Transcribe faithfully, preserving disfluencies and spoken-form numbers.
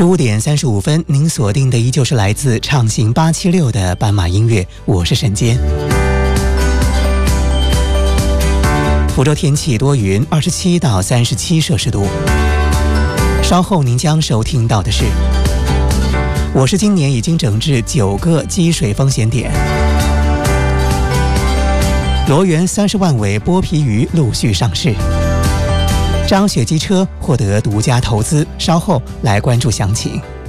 十五点三十五分，您锁定的依旧是来自畅行八七六的斑马音乐，我是沈坚。福州天气多云，二十七到三十七摄氏度。稍后您将收听到的是，我市今年已经整治九个积水风险点。罗源三十万尾剥皮鱼陆续上市。张雪机车获得独家投资，稍后来关注详情。